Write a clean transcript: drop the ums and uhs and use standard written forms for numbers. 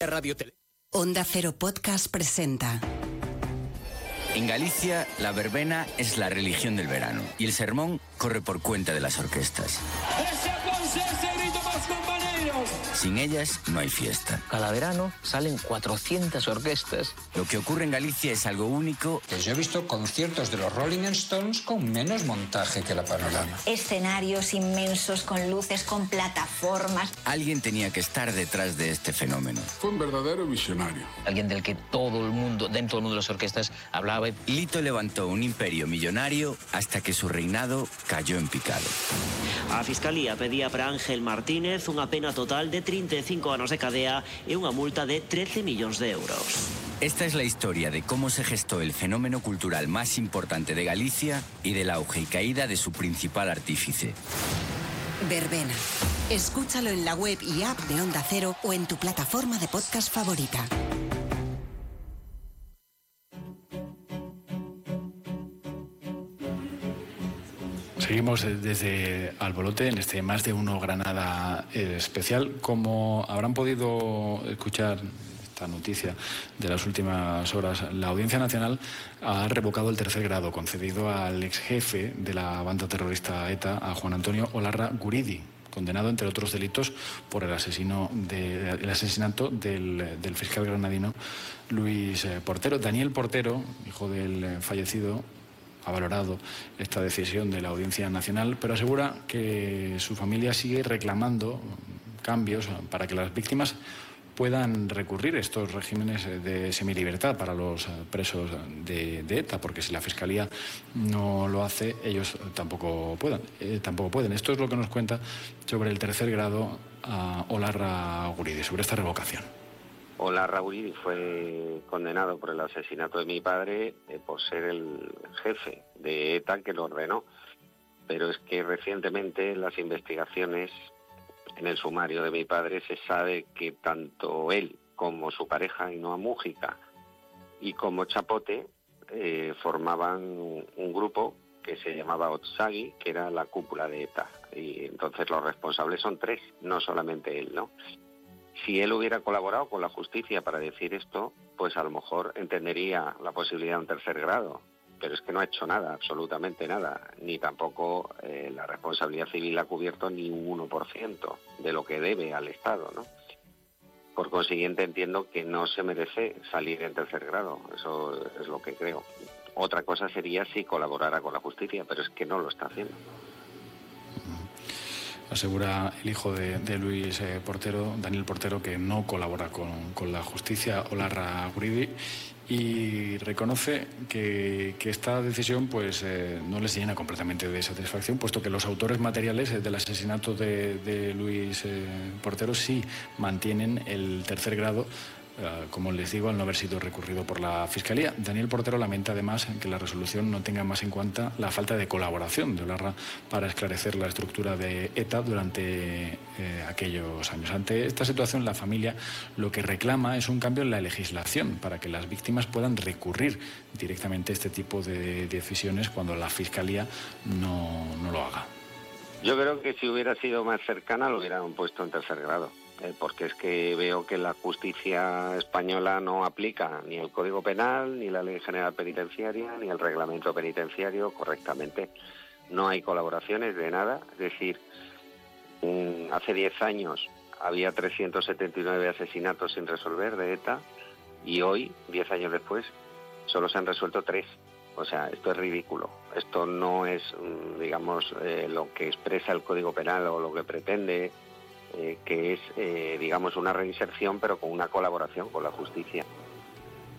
Radio Tele. Onda Cero Podcast presenta. En Galicia, la verbena es la religión del verano y el sermón corre por cuenta de las orquestas. Sin ellas no hay fiesta. Cada verano salen 400 orquestas. Lo que ocurre en Galicia es algo único. Pues yo he visto conciertos de los Rolling Stones con menos montaje que la Panorama. Escenarios inmensos con luces, con plataformas. Alguien tenía que estar detrás de este fenómeno. Fue un verdadero visionario. Alguien del que todo el mundo, dentro del mundo de las orquestas, hablaba. Lito levantó un imperio millonario hasta que su reinado cayó en picado. A Fiscalía pedía para Ángel Martínez unha pena total de 35 anos de cadea e unha multa de 13 millóns de euros. Esta es la historia de cómo se gestó el fenómeno cultural más importante de Galicia y del auge y caída de su principal artífice. Verbena. Escúchalo en la web y app de Onda Cero o en tu plataforma de podcast favorita. Seguimos desde Albolote en este Más de Uno Granada especial. Como habrán podido escuchar esta noticia de las últimas horas, la Audiencia Nacional ha revocado el tercer grado concedido al ex jefe de la banda terrorista ETA, a Juan Antonio Olarra Guridi, condenado, entre otros delitos, por el asesinato del fiscal granadino Luis Portero. Daniel Portero, hijo del fallecido, ha valorado esta decisión de la Audiencia Nacional, pero asegura que su familia sigue reclamando cambios para que las víctimas puedan recurrir estos regímenes de semilibertad para los presos de ETA, porque si la Fiscalía no lo hace, ellos tampoco pueden. Esto es lo que nos cuenta sobre el tercer grado a Olarra Guridi, sobre esta revocación. Olarra Guridi fue condenado por el asesinato de mi padre por ser el jefe de ETA que lo ordenó. Pero es que recientemente en las investigaciones, en el sumario de mi padre, se sabe que tanto él como su pareja Ainhoa Mújica y como Chapote formaban un grupo que se llamaba Otsagi, que era la cúpula de ETA. Y entonces los responsables son tres, no solamente él, ¿no? Si él hubiera colaborado con la justicia para decir esto, pues a lo mejor entendería la posibilidad de un tercer grado. Pero es que no ha hecho nada, absolutamente nada. Ni tampoco la responsabilidad civil ha cubierto ni un 1% de lo que debe al Estado, ¿no? Por consiguiente, entiendo que no se merece salir en tercer grado. Eso es lo que creo. Otra cosa sería si colaborara con la justicia, pero es que no lo está haciendo. Asegura el hijo de Luis Portero, Daniel Portero, que no colabora con la justicia, Olarra Guridi, y reconoce que esta decisión pues no les llena completamente de satisfacción, puesto que los autores materiales del asesinato de Luis Portero sí mantienen el tercer grado, como les digo, al no haber sido recurrido por la Fiscalía. Daniel Portero lamenta además que la resolución no tenga más en cuenta la falta de colaboración de Olarra para esclarecer la estructura de ETA durante aquellos años. Ante esta situación, la familia lo que reclama es un cambio en la legislación para que las víctimas puedan recurrir directamente a este tipo de decisiones cuando la Fiscalía no lo haga. Yo creo que si hubiera sido más cercana lo hubieran puesto en tercer grado. Porque es que veo que la justicia española no aplica ni el Código Penal, ni la Ley General Penitenciaria, ni el Reglamento Penitenciario correctamente. No hay colaboraciones de nada. Es decir, hace 10 años había 379 asesinatos sin resolver de ETA y hoy, 10 años después, solo se han resuelto 3. O sea, esto es ridículo. Esto no es, digamos, lo que expresa el Código Penal o lo que pretende, que es, digamos, una reinserción, pero con una colaboración con la justicia.